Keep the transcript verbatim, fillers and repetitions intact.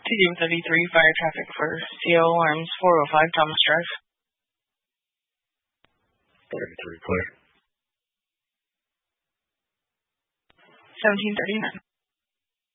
T D M thirty-three, fire traffic for C O Arms four oh five Thomas Drive. thirty-three, clear. seventeen thirty-nine.